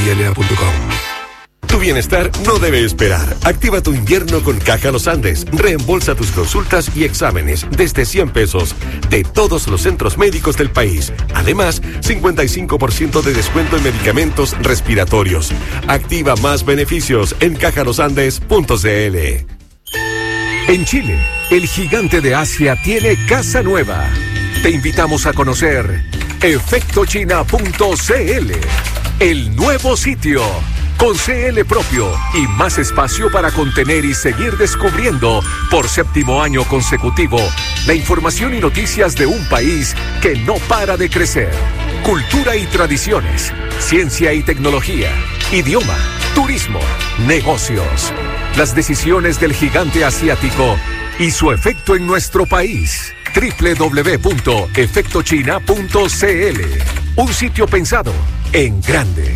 dna.com. Tu bienestar no debe esperar. Activa tu invierno con Caja Los Andes. Reembolsa tus consultas y exámenes desde 100 pesos de todos los centros médicos del país. Además, 55% de descuento en medicamentos respiratorios. Activa más beneficios en cajalosandes.cl. En Chile, el gigante de Asia tiene casa nueva. Te invitamos a conocer efectochina.cl, el nuevo sitio. Con CL propio y más espacio para contener y seguir descubriendo por 7º año consecutivo la información y noticias de un país que no para de crecer. Cultura y tradiciones, ciencia y tecnología, idioma, turismo, negocios. Las decisiones del gigante asiático y su efecto en nuestro país. www.efectochina.cl. Un sitio pensado en grande.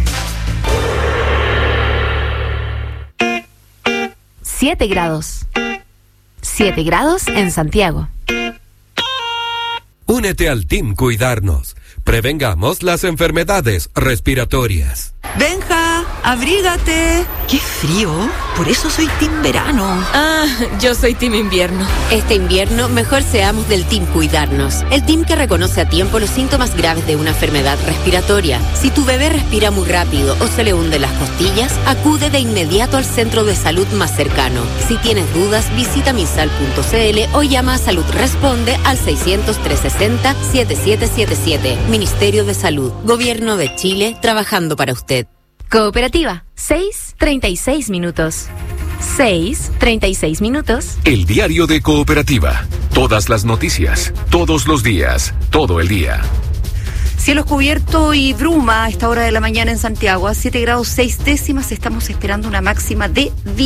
7 grados. 7 grados en Santiago. Únete al Team Cuidarnos. Prevengamos las enfermedades respiratorias. Benja, abrígate. ¡Qué frío! Por eso soy Team Verano. Ah, yo soy Team Invierno. Este invierno, mejor seamos del Team Cuidarnos. El team que reconoce a tiempo los síntomas graves de una enfermedad respiratoria. Si tu bebé respira muy rápido o se le hunden las costillas, acude de inmediato al centro de salud más cercano. Si tienes dudas, visita misal.cl o llama a Salud Responde al 600-360-7777. Ministerio de Salud. Gobierno de Chile, trabajando para usted. Cooperativa, 6:36 minutos. 6:36 minutos. El diario de Cooperativa. Todas las noticias, todos los días, todo el día. Cielo cubierto y bruma a esta hora de la mañana en Santiago. A 7 grados 6 décimas estamos esperando una máxima de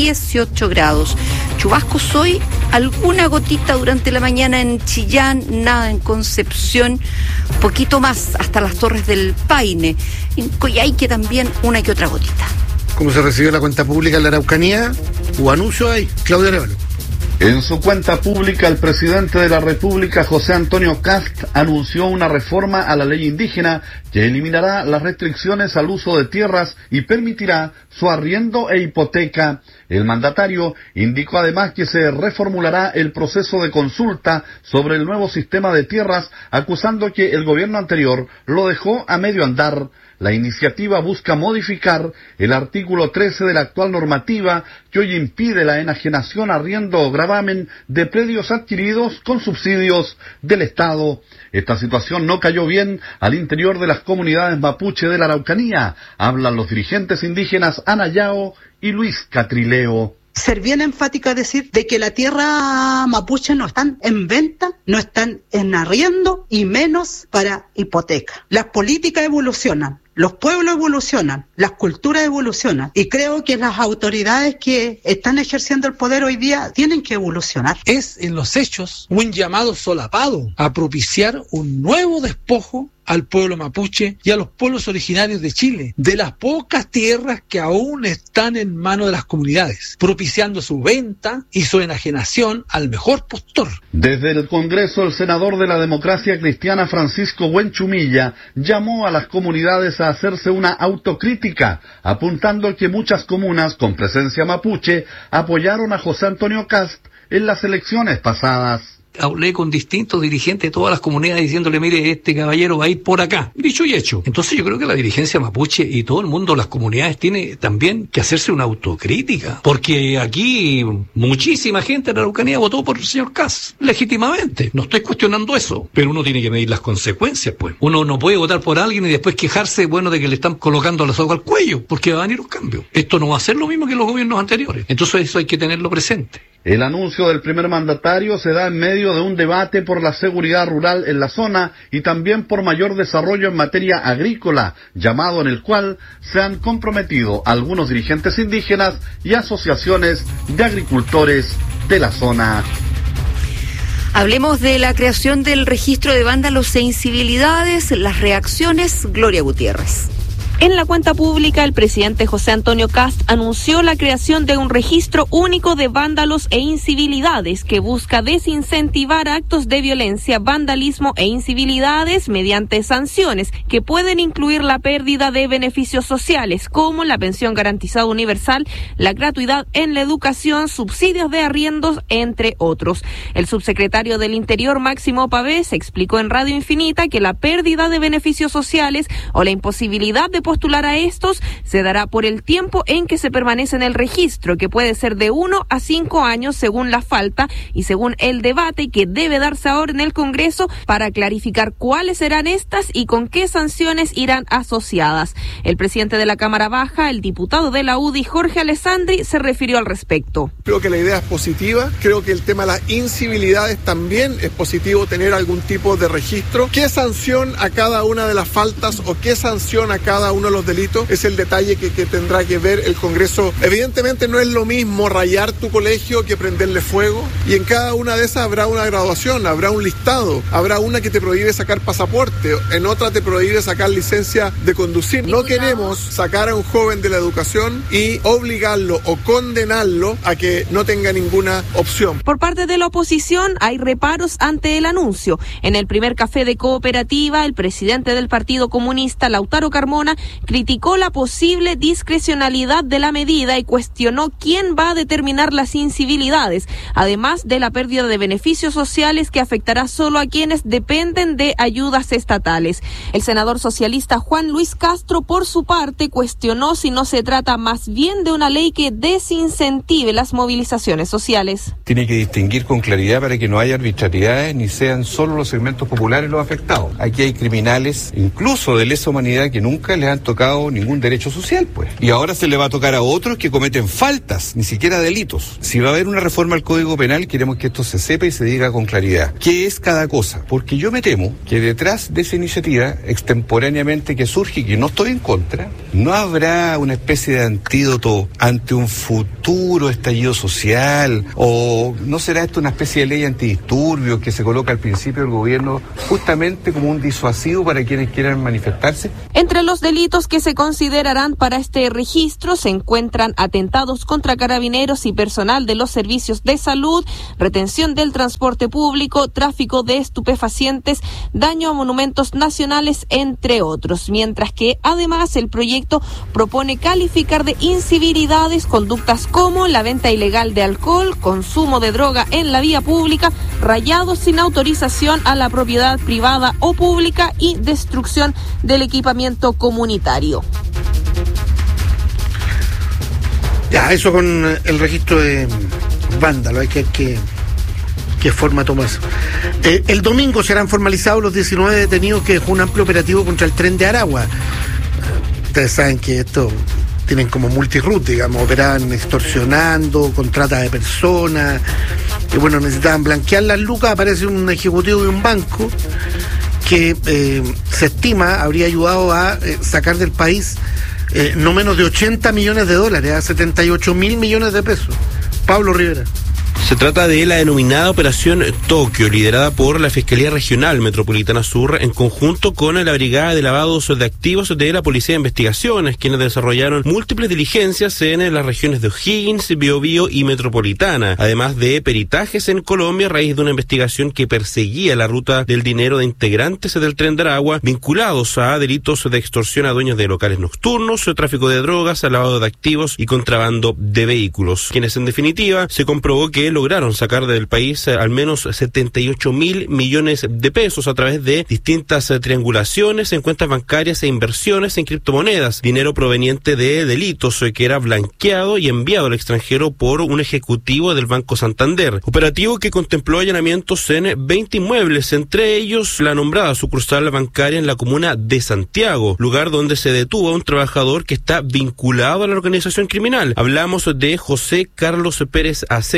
18 grados. Chubascos hoy, alguna gotita durante la mañana en Chillán, nada en Concepción, poquito más hasta las Torres del Paine. En Coyhaique también una que otra gotita. ¿Cómo se recibió la cuenta pública en la Araucanía? ¿Hubo anuncio ahí? Claudia Arevalo. En su cuenta pública, el presidente de la República, José Antonio Kast, anunció una reforma a la ley indígena que eliminará las restricciones al uso de tierras y permitirá su arriendo e hipoteca. El mandatario indicó además que se reformulará el proceso de consulta sobre el nuevo sistema de tierras, acusando que el gobierno anterior lo dejó a medio andar. La iniciativa busca modificar el artículo 13 de la actual normativa que hoy impide la enajenación, arriendo o gravamen de predios adquiridos con subsidios del Estado. Esta situación no cayó bien al interior de las comunidades mapuche de la Araucanía. Hablan los dirigentes indígenas Ana Yao y Luis Catrileo. Ser bien enfática a decir de que la tierra mapuche no están en venta, no están en arriendo y menos para hipoteca. Las políticas evolucionan, los pueblos evolucionan, las culturas evolucionan y creo que las autoridades que están ejerciendo el poder hoy día tienen que evolucionar. Es en los hechos un llamado solapado a propiciar un nuevo despojo al pueblo mapuche y a los pueblos originarios de Chile, de las pocas tierras que aún están en manos de las comunidades, propiciando su venta y su enajenación al mejor postor. Desde el Congreso, el senador de la Democracia Cristiana, Francisco Buenchumilla, llamó a las comunidades a hacerse una autocrítica, apuntando que muchas comunas con presencia mapuche apoyaron a José Antonio Kast en las elecciones pasadas. Hablé con distintos dirigentes de todas las comunidades diciéndole, mire, este caballero va a ir por acá. Dicho y hecho. Entonces yo creo que la dirigencia mapuche y todo el mundo, las comunidades, tiene también que hacerse una autocrítica. Porque aquí muchísima gente en la Araucanía votó por el señor Kast, legítimamente. No estoy cuestionando eso. Pero uno tiene que medir las consecuencias, pues. Uno no puede votar por alguien y después quejarse, bueno, de que le están colocando la soga al cuello, porque va a venir un cambio. Esto no va a ser lo mismo que los gobiernos anteriores. Entonces eso hay que tenerlo presente. El anuncio del primer mandatario se da en medio de un debate por la seguridad rural en la zona y también por mayor desarrollo en materia agrícola, llamado en el cual se han comprometido algunos dirigentes indígenas y asociaciones de agricultores de la zona. Hablemos de la creación del registro de vándalos e incivilidades, las reacciones, Gloria Gutiérrez. En la cuenta pública, el presidente José Antonio Kast anunció la creación de un registro único de vándalos e incivilidades que busca desincentivar actos de violencia, vandalismo e incivilidades mediante sanciones que pueden incluir la pérdida de beneficios sociales como la pensión garantizada universal, la gratuidad en la educación, subsidios de arriendos, entre otros. El subsecretario del Interior, Máximo Pavés, explicó en Radio Infinita que la pérdida de beneficios sociales o la imposibilidad de postular a estos se dará por el tiempo en que se permanece en el registro, que puede ser de 1 a 5 años según la falta y según el debate que debe darse ahora en el Congreso para clarificar cuáles serán estas y con qué sanciones irán asociadas. El presidente de la Cámara Baja, el diputado de la UDI, Jorge Alessandri, se refirió al respecto. Creo que la idea es positiva, creo que el tema de las incivilidades también es positivo, tener algún tipo de registro. ¿Qué sanción a cada una de las faltas o qué sanción a cada uno de los delitos? Es el detalle que tendrá que ver el Congreso. Evidentemente no es lo mismo rayar tu colegio que prenderle fuego, y en cada una de esas habrá una graduación, habrá un listado, habrá una que te prohíbe sacar pasaporte, en otra te prohíbe sacar licencia de conducir. No queremos sacar a un joven de la educación y obligarlo o condenarlo a que no tenga ninguna opción. Por parte de la oposición hay reparos ante el anuncio. En el primer café de Cooperativa, el presidente del Partido Comunista, Lautaro Carmona, criticó la posible discrecionalidad de la medida y cuestionó quién va a determinar las incivilidades, además de la pérdida de beneficios sociales que afectará solo a quienes dependen de ayudas estatales. El senador socialista Juan Luis Castro, por su parte, cuestionó si no se trata más bien de una ley que desincentive las movilizaciones sociales. Tiene que distinguir con claridad para que no haya arbitrariedades ni sean solo los segmentos populares los afectados. Aquí hay criminales, incluso de lesa humanidad, que nunca les han tocado ningún derecho social, pues. Y ahora se le va a tocar a otros que cometen faltas, ni siquiera delitos. Si va a haber una reforma al Código Penal, queremos que esto se sepa y se diga con claridad. ¿Qué es cada cosa? Porque yo me temo que detrás de esa iniciativa, extemporáneamente que surge y que no estoy en contra, no habrá una especie de antídoto ante un futuro estallido social, o no será esto una especie de ley antidisturbios que se coloca al principio del gobierno justamente como un disuasivo para quienes quieran manifestarse. Entre los delitos que se considerarán para este registro se encuentran atentados contra carabineros y personal de los servicios de salud, retención del transporte público, tráfico de estupefacientes, daño a monumentos nacionales, entre otros, mientras que además el proyecto propone calificar de incivilidades conductas como la venta ilegal de alcohol, consumo de droga en la vía pública, rayados sin autorización a la propiedad privada o pública y destrucción del equipamiento comunitario. Ya, eso con el registro de vándalo, hay que qué forma toma eso. El domingo serán formalizados los 19 detenidos que dejó un amplio operativo contra el tren de Aragua. Ustedes saben que esto tienen como multiroot, digamos, operaban extorsionando, con trata de personas, y bueno, necesitaban blanquear las lucas. Aparece un ejecutivo de un banco que se estima habría ayudado a sacar del país no menos de 80 millones de dólares, a 78 mil millones de pesos. Pablo Rivera. Se trata de la denominada Operación Tokio, liderada por la Fiscalía Regional Metropolitana Sur en conjunto con la Brigada de Lavados de Activos de la Policía de Investigaciones, quienes desarrollaron múltiples diligencias en las regiones de O'Higgins, Biobío y Metropolitana, además de peritajes en Colombia a raíz de una investigación que perseguía la ruta del dinero de integrantes del Tren de Aragua vinculados a delitos de extorsión a dueños de locales nocturnos, tráfico de drogas, lavado de activos y contrabando de vehículos, quienes en definitiva se comprobó que lograron sacar del país al menos 78 mil millones de pesos a través de distintas triangulaciones en cuentas bancarias e inversiones en criptomonedas, dinero proveniente de delitos que era blanqueado y enviado al extranjero por un ejecutivo del Banco Santander. Operativo que contempló allanamientos en 20 inmuebles, entre ellos la nombrada sucursal bancaria en la comuna de Santiago, lugar donde se detuvo a un trabajador que está vinculado a la organización criminal. Hablamos de José Carlos Pérez Asensio, de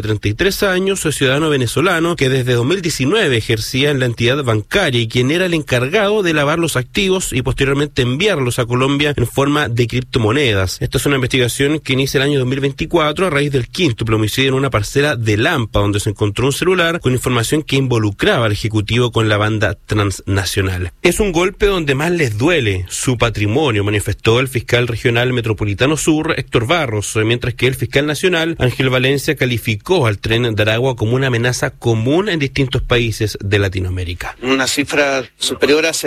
33 años, ciudadano venezolano que desde 2019 ejercía en la entidad bancaria y quien era el encargado de lavar los activos y posteriormente enviarlos a Colombia en forma de criptomonedas. Esta es una investigación que inicia el año 2024 a raíz del quíntuple homicidio en una parcela de Lampa, donde se encontró un celular con información que involucraba al ejecutivo con la banda transnacional. Es un golpe donde más les duele su patrimonio, manifestó el fiscal regional metropolitano sur, Héctor Barros, mientras que el fiscal nacional, Ángel Valencia, calificó al Tren de Aragua como una amenaza común en distintos países de Latinoamérica. Una cifra superior a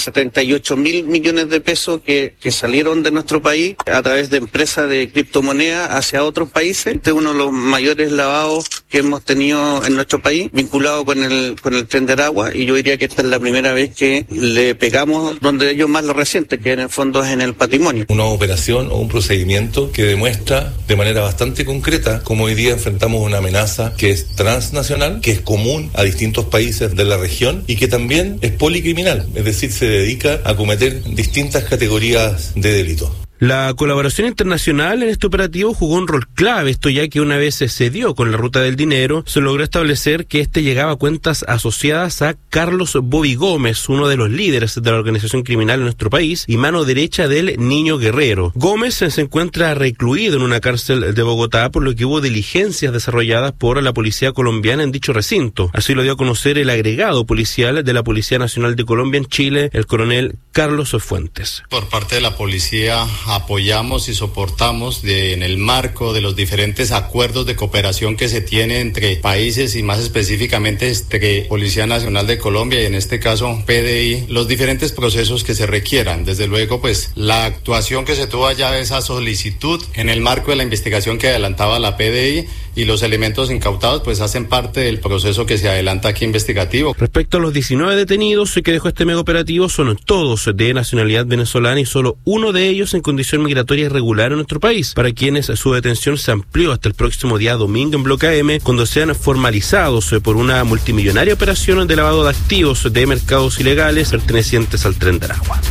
78.000 millones de pesos que salieron de nuestro país a través de empresas de criptomonedas hacia otros países. Este es uno de los mayores lavados que hemos tenido en nuestro país, vinculado con el Tren de Aragua, y yo diría que esta es la primera vez que le pegamos donde ellos más lo resienten, que en el fondo es en el patrimonio. Una operación o un procedimiento que demuestra de manera bastante concreta cómo hoy día enfrentamos una amenaza que es transnacional, que es común a distintos países de la región y que también es policriminal, es decir, se dedica a cometer distintas categorías de delitos. La colaboración internacional en este operativo jugó un rol clave, esto ya que una vez se dio con la ruta del dinero, se logró establecer que este llegaba a cuentas asociadas a Carlos Bobby Gómez, uno de los líderes de la organización criminal en nuestro país y mano derecha del Niño Guerrero. Gómez se encuentra recluido en una cárcel de Bogotá, por lo que hubo diligencias desarrolladas por la policía colombiana en dicho recinto. Así lo dio a conocer el agregado policial de la Policía Nacional de Colombia en Chile, el coronel Carlos Fuentes. Por parte de la policía apoyamos y soportamos en el marco de los diferentes acuerdos de cooperación que se tiene entre países y más específicamente entre Policía Nacional de Colombia y en este caso PDI, los diferentes procesos que se requieran. Desde luego, pues la actuación que se tuvo allá, esa solicitud en el marco de la investigación que adelantaba la PDI y los elementos incautados, pues hacen parte del proceso que se adelanta aquí investigativo. Respecto a los 19 detenidos que dejó este mega operativo, son todos de nacionalidad venezolana y solo uno de ellos en condición migratoria irregular en nuestro país, para quienes su detención se amplió hasta el próximo día domingo en Bloque AM, cuando sean formalizados por una multimillonaria operación de lavado de activos de mercados ilegales pertenecientes al Tren de Aragua.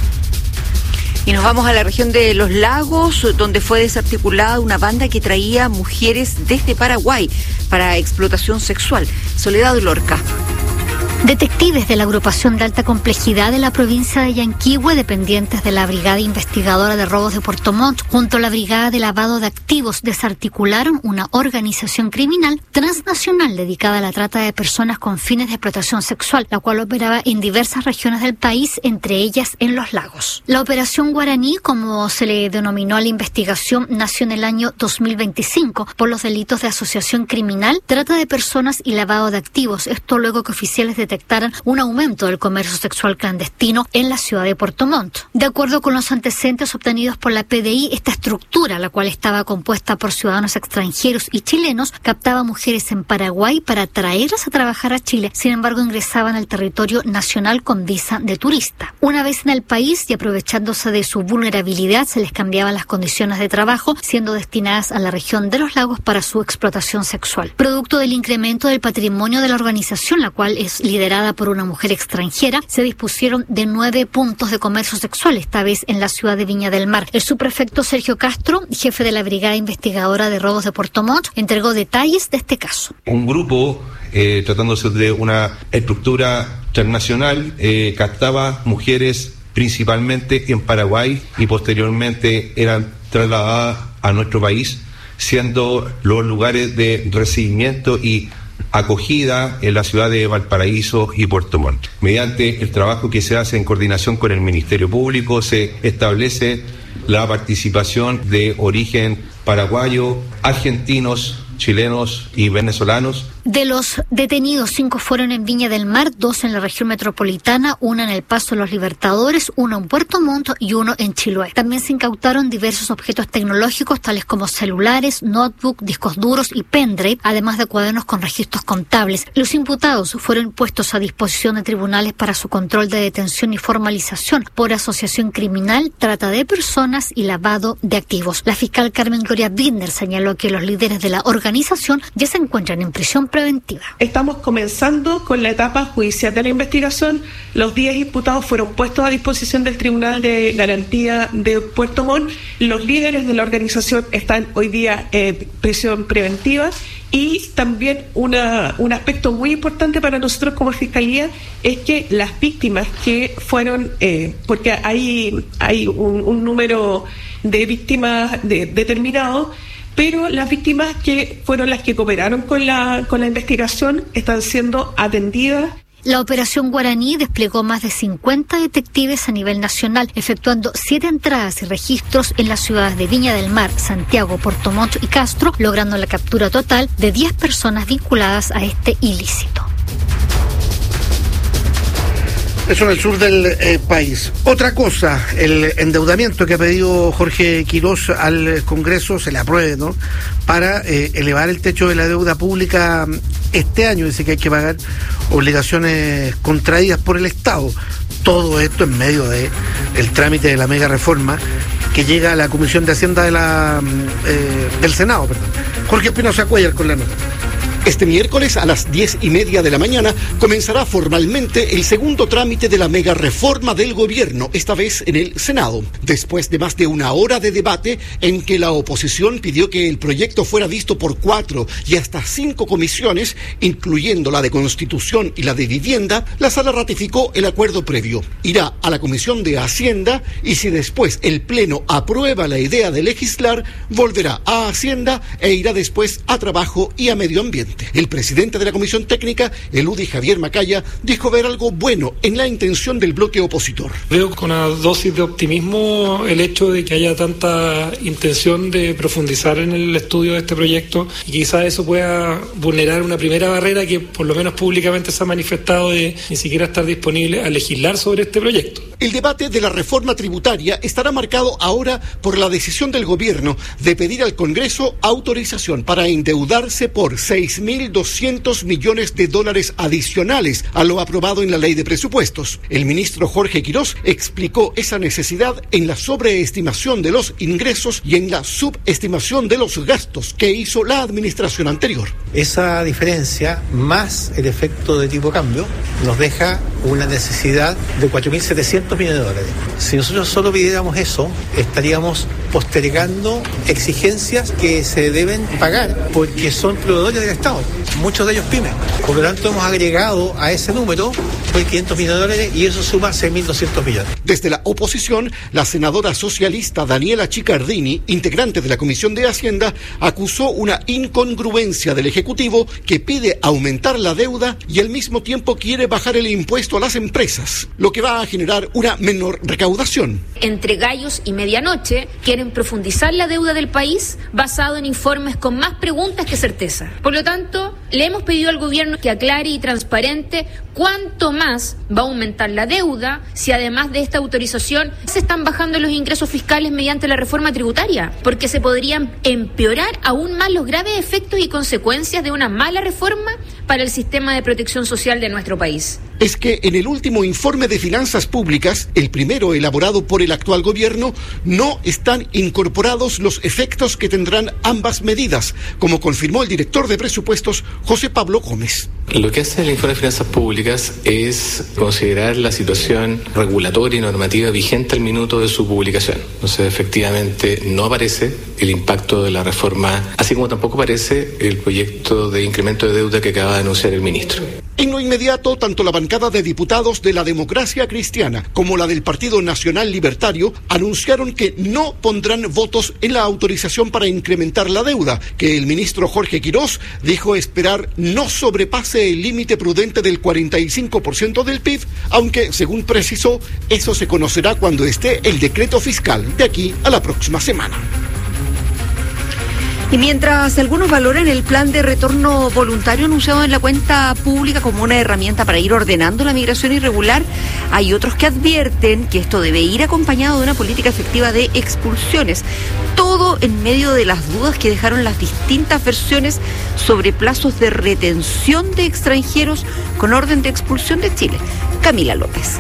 Y nos vamos a la región de Los Lagos, donde fue desarticulada una banda que traía mujeres desde Paraguay para explotación sexual. Soledad Lorca. Detectives de la agrupación de alta complejidad de la provincia de Yanquihue, dependientes de la Brigada Investigadora de Robos de Puerto Montt, junto a la Brigada de Lavado de Activos, desarticularon una organización criminal transnacional dedicada a la trata de personas con fines de explotación sexual, la cual operaba en diversas regiones del país, entre ellas en Los Lagos. La Operación Guaraní, como se le denominó a la investigación, nació en el año 2025 por los delitos de asociación criminal, trata de personas y lavado de activos. Esto luego que oficiales detectaran un aumento del comercio sexual clandestino en la ciudad de Puerto Montt. De acuerdo con los antecedentes obtenidos por la PDI, esta estructura, la cual estaba compuesta por ciudadanos extranjeros y chilenos, captaba mujeres en Paraguay para traerlas a trabajar a Chile. Sin embargo, ingresaban al territorio nacional con visa de turista. Una vez en el país y aprovechándose de su vulnerabilidad, se les cambiaban las condiciones de trabajo, siendo destinadas a la región de Los Lagos para su explotación sexual. Producto del incremento del patrimonio de la organización, la cual es liderada por una mujer extranjera, se dispusieron de 9 puntos de comercio sexual, esta vez en la ciudad de Viña del Mar. El subprefecto Sergio Castro, jefe de la Brigada Investigadora de Robos de Puerto Montt, entregó detalles de este caso. Un grupo, tratándose de una estructura transnacional, captaba mujeres principalmente en Paraguay y posteriormente eran trasladadas a nuestro país, siendo los lugares de recibimiento y acogida en la ciudad de Valparaíso y Puerto Montt. Mediante el trabajo que se hace en coordinación con el Ministerio Público, se establece la participación de origen paraguayo, argentinos, chilenos y venezolanos. De los detenidos, 5 fueron en Viña del Mar, 2 en la región metropolitana, 1 en el Paso de los Libertadores, 1 en Puerto Montt y 1 en Chiloé. También se incautaron diversos objetos tecnológicos, tales como celulares, notebook, discos duros y pendrive, además de cuadernos con registros contables. Los imputados fueron puestos a disposición de tribunales para su control de detención y formalización por asociación criminal, trata de personas y lavado de activos. La fiscal Carmen Gloria Bittner señaló que los líderes de la organización ya se encuentran en prisión preventiva. Estamos comenzando con la etapa judicial de la investigación. Los 10 imputados fueron puestos a disposición del Tribunal de Garantía de Puerto Montt. Los líderes de la organización están hoy día en prisión preventiva Y también un aspecto muy importante para nosotros como Fiscalía es que las víctimas que fueron, porque hay un número de víctimas determinado, pero las víctimas que fueron las que cooperaron con la investigación están siendo atendidas. La Operación Guaraní desplegó más de 50 detectives a nivel nacional, efectuando 7 entradas y registros en las ciudades de Viña del Mar, Santiago, Puerto Montt y Castro, logrando la captura total de 10 personas vinculadas a este ilícito. Eso en el sur del país. Otra cosa, el endeudamiento que ha pedido Jorge Quirós al Congreso se le apruebe, ¿no? Para elevar el techo de la deuda pública este año. Dice que hay que pagar obligaciones contraídas por el Estado. Todo esto en medio de el trámite de la mega reforma que llega a la Comisión de Hacienda del Senado. Jorge Espinosa Cuellar con la nota. Este miércoles a las 10:30 de la mañana comenzará formalmente el segundo trámite de la mega reforma del gobierno, esta vez en el Senado. Después de más de una hora de debate en que la oposición pidió que el proyecto fuera visto por 4 y hasta 5 comisiones, incluyendo la de Constitución y la de Vivienda, la sala ratificó el acuerdo previo. Irá a la Comisión de Hacienda y si después el Pleno aprueba la idea de legislar, volverá a Hacienda e irá después a Trabajo y a Medio Ambiente. El presidente de la Comisión Técnica, el UDI Javier Macaya, dijo ver algo bueno en la intención del bloque opositor. Veo con una dosis de optimismo el hecho de que haya tanta intención de profundizar en el estudio de este proyecto y quizás eso pueda vulnerar una primera barrera que por lo menos públicamente se ha manifestado de ni siquiera estar disponible a legislar sobre este proyecto. El debate de la reforma tributaria estará marcado ahora por la decisión del gobierno de pedir al Congreso autorización para endeudarse por $6.200 millones adicionales a lo aprobado en la ley de presupuestos. El ministro Jorge Quirós explicó esa necesidad en la sobreestimación de los ingresos y en la subestimación de los gastos que hizo la administración anterior. Esa diferencia, más el efecto de tipo cambio, nos deja una necesidad de $4.700 millones. Si nosotros solo pidiéramos eso, estaríamos postergando exigencias que se deben pagar porque son proveedores del Estado, muchos de ellos pymes. Por lo tanto, hemos agregado a ese número $500 millones y eso suma $6.200 millones. Desde la oposición, la senadora socialista Daniela Chiccardini, integrante de la Comisión de Hacienda, acusó una incongruencia del Ejecutivo que pide aumentar la deuda y al mismo tiempo quiere bajar el impuesto a las empresas, lo que va a generar una menor recaudación. Entre gallos y medianoche quieren profundizar la deuda del país basado en informes con más preguntas que certeza. Por lo tanto, le hemos pedido al gobierno que aclare y transparente cuánto más va a aumentar la deuda si además de esta autorización se están bajando los ingresos fiscales mediante la reforma tributaria, porque se podrían empeorar aún más los graves efectos y consecuencias de una mala reforma para el sistema de protección social de nuestro país. Es que en el último informe de finanzas públicas, el primero elaborado por el actual gobierno, no están incorporados los efectos que tendrán ambas medidas, como confirmó el director de presupuestos, José Pablo Gómez. Lo que hace el informe de finanzas públicas es considerar la situación regulatoria y normativa vigente al minuto de su publicación. Entonces, efectivamente, no aparece el impacto de la reforma, así como tampoco aparece el proyecto de incremento de deuda que acaba de anunciar el ministro. En lo inmediato, tanto la bancada de diputados de la Democracia Cristiana como la del Partido Nacional Libertario anunciaron que no pondrán votos en la autorización para incrementar la deuda, que el ministro Jorge Quirós dijo esperar no sobrepase el límite prudente del 45% del PIB, aunque, según precisó, eso se conocerá cuando esté el decreto fiscal de aquí a la próxima semana. Y mientras algunos valoran el plan de retorno voluntario anunciado en la cuenta pública como una herramienta para ir ordenando la migración irregular, hay otros que advierten que esto debe ir acompañado de una política efectiva de expulsiones. Todo en medio de las dudas que dejaron las distintas versiones sobre plazos de retención de extranjeros con orden de expulsión de Chile. Camila López.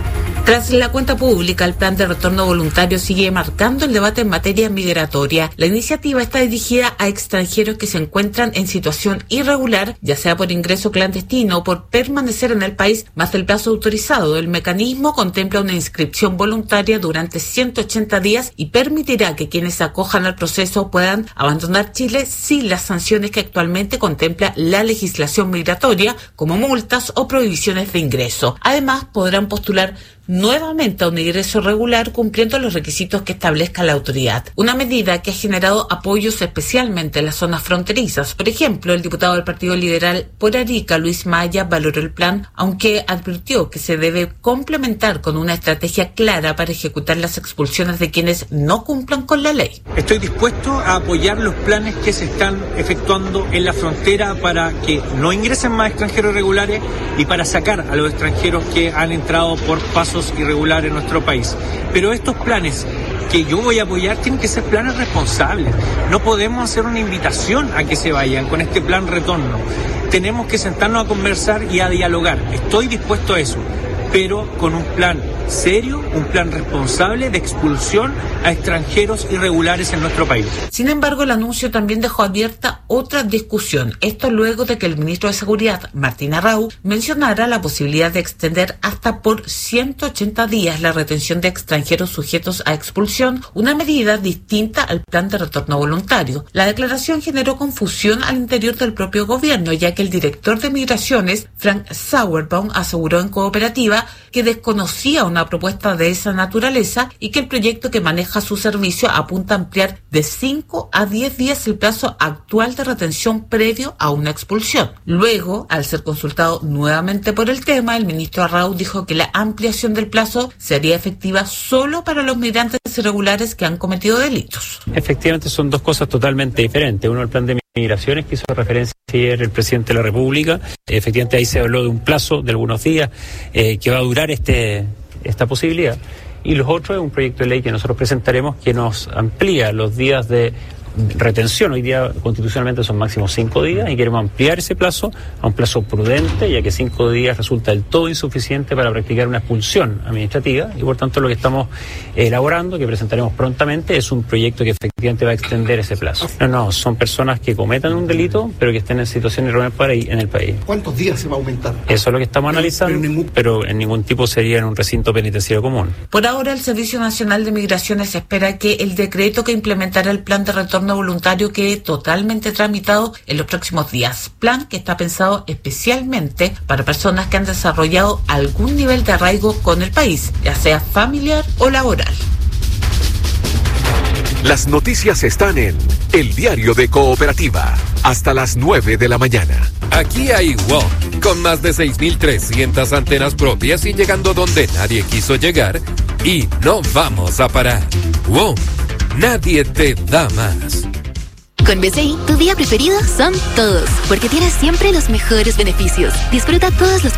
Tras la cuenta pública, el plan de retorno voluntario sigue marcando el debate en materia migratoria. La iniciativa está dirigida a extranjeros que se encuentran en situación irregular, ya sea por ingreso clandestino o por permanecer en el país más del plazo autorizado. El mecanismo contempla una inscripción voluntaria durante 180 días y permitirá que quienes se acojan al proceso puedan abandonar Chile sin las sanciones que actualmente contempla la legislación migratoria, como multas o prohibiciones de ingreso. Además, podrán postular nuevamente a un ingreso regular cumpliendo los requisitos que establezca la autoridad. Una medida que ha generado apoyos especialmente en las zonas fronterizas. Por ejemplo, el diputado del Partido Liberal por Arica, Luis Maya, valoró el plan, aunque advirtió que se debe complementar con una estrategia clara para ejecutar las expulsiones de quienes no cumplan con la ley. Estoy dispuesto a apoyar los planes que se están efectuando en la frontera para que no ingresen más extranjeros irregulares y para sacar a los extranjeros que han entrado por pasos irregulares en nuestro país. Pero estos planes que yo voy a apoyar tienen que ser planes responsables. No podemos hacer una invitación a que se vayan con este plan retorno. Tenemos que sentarnos a conversar y a dialogar. Estoy dispuesto a eso, pero con un plan serio, un plan responsable de expulsión a extranjeros irregulares en nuestro país. Sin embargo, el anuncio también dejó abierta otra discusión. Esto luego de que el ministro de Seguridad, Martín Arrau, mencionara la posibilidad de extender hasta por 180 días la retención de extranjeros sujetos a expulsión, una medida distinta al plan de retorno voluntario. La declaración generó confusión al interior del propio gobierno, ya que el director de Migraciones, Frank Sauerbaum, aseguró en Cooperativa que desconocía una propuesta de esa naturaleza y que el proyecto que maneja su servicio apunta a ampliar de 5 a 10 días el plazo actual de retención previo a una expulsión. Luego, al ser consultado nuevamente por el tema, el ministro Arrau dijo que la ampliación del plazo sería efectiva solo para los migrantes irregulares que han cometido delitos. Efectivamente son dos cosas totalmente diferentes. Uno, el plan de migraciones que hizo referencia ayer el presidente de la República. Efectivamente ahí se habló de un plazo de algunos días que va a durar esta posibilidad. Y los otros es un proyecto de ley que nosotros presentaremos que nos amplía los días de retención. Hoy día constitucionalmente son máximo 5 días y queremos ampliar ese plazo a un plazo prudente, ya que 5 días resulta del todo insuficiente para practicar una expulsión administrativa y por tanto lo que estamos elaborando, que presentaremos prontamente, es un proyecto que efectivamente va a extender ese plazo. No, son personas que cometan un delito pero que estén en situación irregular en el país. ¿Cuántos días se va a aumentar? Eso es lo que estamos analizando, pero en ningún tipo sería en un recinto penitenciario común. Por ahora el Servicio Nacional de Migraciones espera que el decreto que implementará el plan de retorno voluntario quede totalmente tramitado en los próximos días. Plan que está pensado especialmente para personas que han desarrollado algún nivel de arraigo con el país, ya sea familiar o laboral. Las noticias están en El Diario de Cooperativa, hasta las 9 de la mañana. Aquí hay WOM, con más de 6.300 antenas propias y llegando donde nadie quiso llegar, y no vamos a parar. WOM, nadie te da más. Con BCI, tu día preferido son todos, porque tienes siempre los mejores beneficios. Disfruta todos los